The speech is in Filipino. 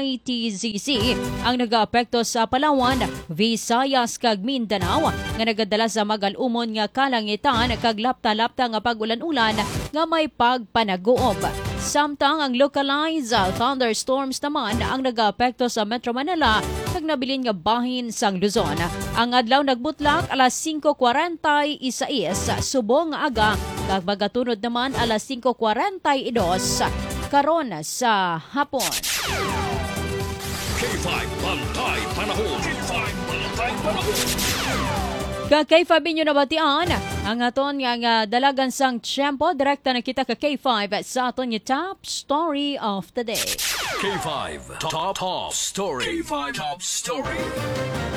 ITZC ang nagaapekto sa Palawan, Visayas kag Mindanao nga nagadala sa magal-umon nga kalangitan kag lapta-lapta nga pag-ulan-ulan nga may pagpanaguob. Samtang ang localized thunderstorms naman ang nagaapekto sa Metro Manila kag nabilin nga bahin sang Luzon. Ang adlaw nagbutlak alas 5:46 subong nga aga kag magatunod naman alas 5:42 karon sa hapon. K5 Bantay Panahon. K5 Bantay Panahon. Kay Fabinho nabatian ang aton nga dalagan sang tiyempo. Direkta na kita ka K5 sa aton yung top story of the day. K5 Top Story. K5 Top Story.